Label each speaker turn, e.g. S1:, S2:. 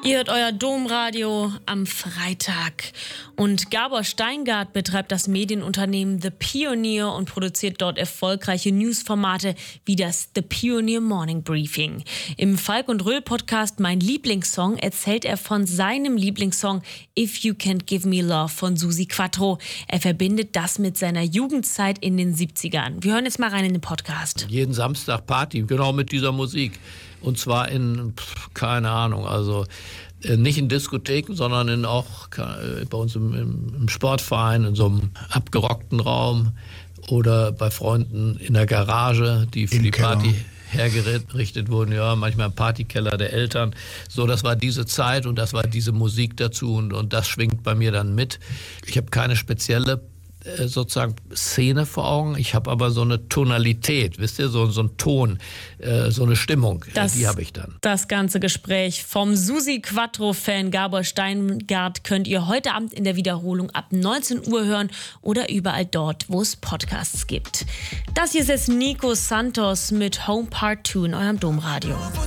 S1: Ihr hört euer Domradio am Freitag. Und Gabor Steingart betreibt das Medienunternehmen The Pioneer und produziert dort erfolgreiche Newsformate wie das The Pioneer Morning Briefing. Im Falk und Röhl Podcast Mein Lieblingssong erzählt er von seinem Lieblingssong If You Can't Give Me Love von Susi Quatro. Er verbindet das mit seiner Jugendzeit in den 70ern. Wir hören jetzt mal rein in den Podcast.
S2: Jeden Samstag Party, genau mit dieser Musik. Und zwar in, keine Ahnung, also nicht in Diskotheken, sondern auch bei uns im Sportverein, in so einem abgerockten Raum oder bei Freunden in der Garage, die für die Party hergerichtet wurden, ja, manchmal im Partykeller der Eltern. So, das war diese Zeit und das war diese Musik dazu und das schwingt bei mir dann mit. Ich habe keine spezielle sozusagen Szene vor Augen. Ich habe aber so eine Tonalität, wisst ihr, so ein Ton, so eine Stimmung, die habe ich dann.
S1: Das ganze Gespräch vom Susi Quatro-Fan Gabor Steingart könnt ihr heute Abend in der Wiederholung ab 19 Uhr hören oder überall dort, wo es Podcasts gibt. Das hier ist jetzt Nico Santos mit Home Part 2 in eurem Domradio.